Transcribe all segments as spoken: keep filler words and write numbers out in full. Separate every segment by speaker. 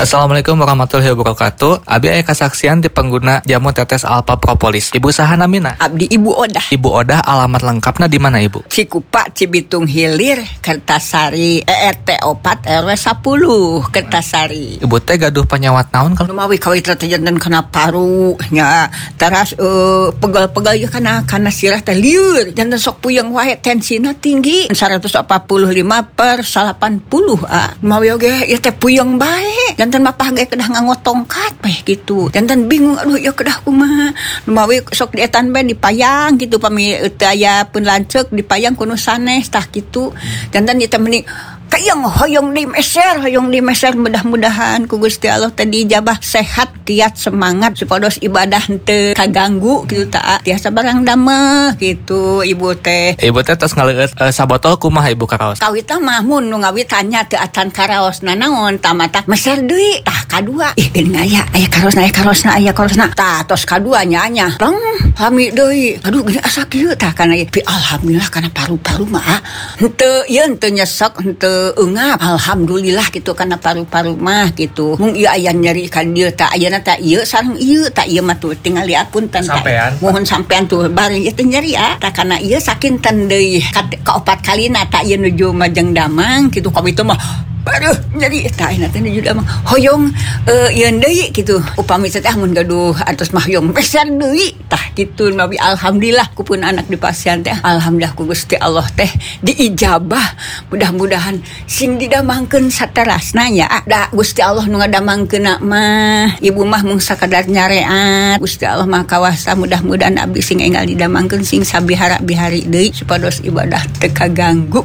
Speaker 1: Assalamualaikum warahmatullahi wabarakatuh. Abi aya kasaksian di pengguna jamu tetes Alpha Propolis. Ibu saha namina?
Speaker 2: Abdi Ibu Odah.
Speaker 1: Ibu Odah, alamat lengkapna di mana Ibu?
Speaker 2: Cikupa, Cibitung Hilir, Kertasari, E R T opat R W sepuluh, Kertasari.
Speaker 1: Ibu teh gaduh penyawat naon kalau
Speaker 2: Lumawi kawit jantan kena paru nya. Teras uh, pegal-pegal ya kana kana sirah teh lieur. Jantan sok puyeng wae tensina tinggi seratus empat puluh lima per delapan puluh. Ah, mau oge ieu teh puyeng bae. Jantan mapah ge kedah nganggo tongkat bae gitu. Jantan bingung aduh ya kedah kumaha. Lumawi sok dietan bae dipayang gitu pami teu aya pun lanceuk dipayang kuno sanes tah gitu. Jantan ieu teh meni kayang hoyong di meser, hoyong di meser mudah-mudahan ku Gusti Allah tadi ijabah sehat, kiat, semangat supados ibadah teu kaganggu gitu ta. Tiasa barang dameh gitu Ibu teh.
Speaker 1: Ibu teh tos ngaleueut uh, sabotol kumaha Ibu karaos?
Speaker 2: Kawitna mah mun nu ngawit tanya teu atan karaosna naon tamata meser deui tah kadua. Ih geuning aya aya karosna aya karosna aya karosna. Tah tos kadua nya nya. Lang hami deui. Aduh geuning asa kieu tah kana ieu. Alhamdulillah kana paru-paru mah henteu ieu henteu nyesek henteu engap alhamdulillah gitu karena paru-paru mah gitu mung ieu aya nyeri ka dieu tah ayeuna tah ieu sareng ieu tah ieu mah tuh tinggal liapunten
Speaker 1: sampean
Speaker 2: mohon sampean tuh bari ieu teh nyeri ah tah kana ieu sakinten deui ka opat kalina tah ieu nuju Majeng Damang gitu ka itu mah aduh jadi tah enak teh nuju Damang hoyong uh, ieu deui gitu upami teh mun gaduh atos mah hoyong besar deui tah gitu nabi alhamdulillah kupun anak di pasien teh alhamdulillah ku Gusti Allah teh diijabah mudah-mudahan sing didamangkeun saterasna nya da Gusti Allah nu ngadamangkeunna mah ibu mah mung sakadar nyareat Gusti Allah mah kawasa mudah-mudahan abdi sing enggal didamangkeun sing sabihara-bihari deui supados ibadah teu kaganggu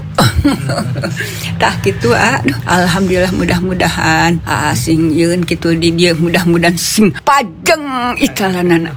Speaker 2: tah kitu ah alhamdulillah mudah-mudahan ah, sing yeun kitu di dieu mudah-mudahan sing pajeng ikalanan.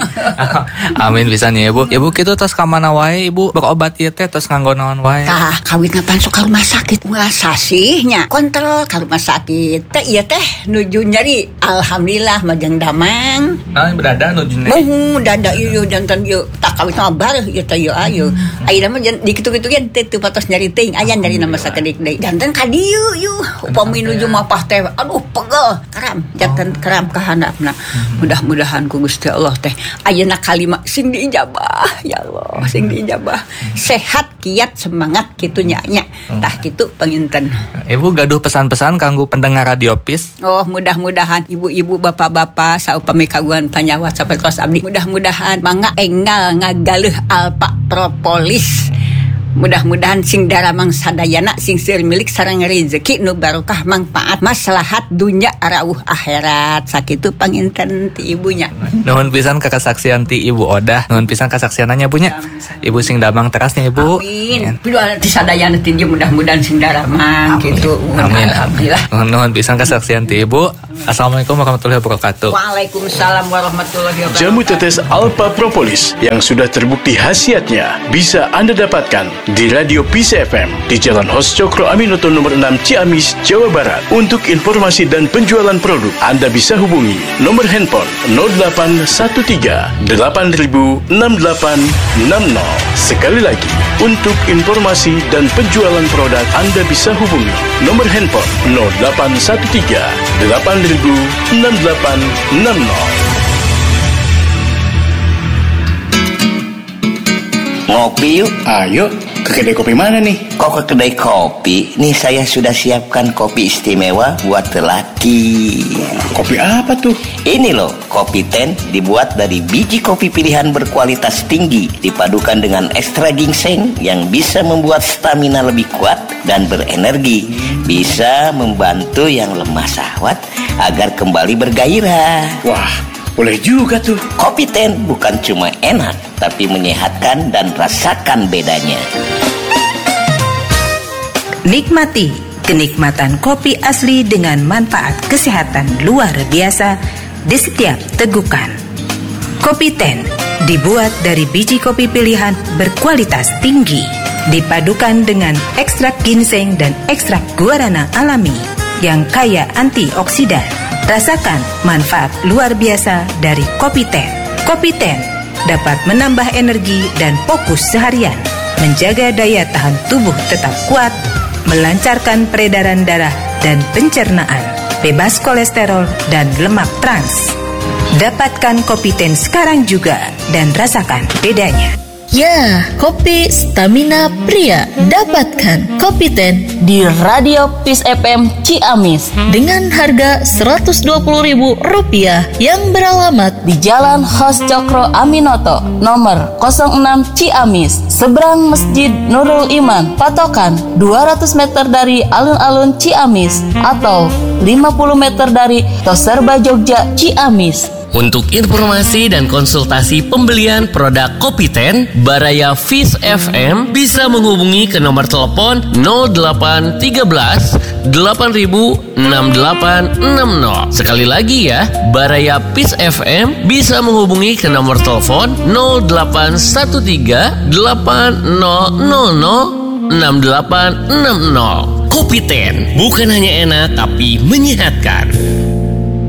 Speaker 1: Amin pisan ya Ibu. Ibu kitu tos ka mana wae Ibu berobat ieu teh tos nganggo naon wae?
Speaker 2: Tah kawitna pan sok ka rumah sakit ngasa sihnya kontrol ka rumah sakit teh ieu teh nuju nyeri alhamdulillah Majeng Damang.
Speaker 1: Naon berada nuju nyeri?
Speaker 2: Muh dada ieu jantan ieu tak kawitna bareuh ieu teh ieu ayeuna. Ayeuna mah di kitu-kitu ge teu patos nyeri teuing aya nyeri nama sakedik deui. Jantan ka dieu yuh upami nuju mapah teh aduh pegel karam jantan karam ka handapna. Mudah-mudahan ku Gusti Allah teh ayeuna kalimat sing diijabah ya Allah sing diijabah sehat kiat semangat kitu nya nya tah kitu panginten.
Speaker 1: Ibu gaduh pesan-pesan kanggo pendengar Radio Peace.
Speaker 2: Oh mudah-mudahan ibu-ibu bapak-bapak saupami kagungan panyawat sapertos abdi mudah-mudahan mangga enggal ngagaleuh Alpha Propolis. Mudah-mudahan sing daramang sadayana sing seueur milik sareng rezeki nu barokah manfaat maslahat dunya arauh akhirat sakitu panginten ti ibunya.
Speaker 1: Nuhun pisan ka kasaksian ti Ibu Odah, nuhun pisan kasaksiananya bunya. Ibu sing damang terasnya Ibu.
Speaker 2: Amin. Piduh ti sadayana ti mudah-mudahan sing daramang kitu.
Speaker 1: Amin.
Speaker 2: Alhamdulillah.
Speaker 1: Nuhun pisan kasaksian ti Ibu. Assalamualaikum warahmatullahi wabarakatuh.
Speaker 2: Waalaikumsalam warahmatullahi wabarakatuh.
Speaker 3: Jamu tetes Alpha Propolis yang sudah terbukti khasiatnya bisa Anda dapatkan di Radio Peace F M di Jalan Hos Cokro Aminoto nomor enam Ciamis, Jawa Barat. Untuk informasi dan penjualan produk, Anda bisa hubungi nomor handphone nol delapan satu tiga delapan nol enam delapan enam nol. Sekali lagi, untuk informasi dan penjualan produk, Anda bisa hubungi nomor handphone nol delapan satu tiga delapan nol enam delapan enam nol.
Speaker 4: Ngopi yuk.
Speaker 3: Ayo, ke kedai kopi mana nih?
Speaker 4: Kok ke kedai kopi? Nih saya sudah siapkan kopi istimewa buat lelaki.
Speaker 3: Kopi apa tuh?
Speaker 4: Ini loh, Kopi Ten dibuat dari biji kopi pilihan berkualitas tinggi, dipadukan dengan ekstra ginseng yang bisa membuat stamina lebih kuat dan berenergi. Bisa membantu yang lemah syahwat agar kembali bergairah.
Speaker 3: Wah, boleh juga tuh.
Speaker 4: Kopi Ten bukan cuma enak, tapi menyehatkan dan rasakan bedanya.
Speaker 5: Nikmati kenikmatan kopi asli dengan manfaat kesehatan luar biasa di setiap tegukan. Kopi Ten dibuat dari biji kopi pilihan berkualitas tinggi, dipadukan dengan ekstrak ginseng dan ekstrak guarana alami yang kaya antioksidan. Rasakan manfaat luar biasa dari Kopi Ten. Kopi Ten dapat menambah energi dan fokus seharian, menjaga daya tahan tubuh tetap kuat, melancarkan peredaran darah dan pencernaan, bebas kolesterol dan lemak trans. Dapatkan Kopi Ten sekarang juga dan rasakan bedanya.
Speaker 6: Ya, kopi stamina pria. Dapatkan Kopi Ten
Speaker 7: di Radio Peace F M Ciamis
Speaker 6: dengan harga seratus dua puluh ribu rupiah yang beralamat
Speaker 7: di Jalan Hos Cokro Aminoto nomor nol enam Ciamis, seberang Masjid Nurul Iman, patokan dua ratus meter dari alun-alun Ciamis atau lima puluh meter dari Toserba Jogja Ciamis.
Speaker 8: Untuk informasi dan konsultasi pembelian produk Kopi Ten, Baraya Fish F M bisa menghubungi ke nomor telepon nol delapan tiga belas delapan ribu enam delapan enam nol. Sekali lagi ya, Baraya Fish F M bisa menghubungi ke nomor telepon nol delapan satu tiga delapan nol nol nol enam delapan enam nol. Kopi Ten bukan hanya enak tapi menyehatkan.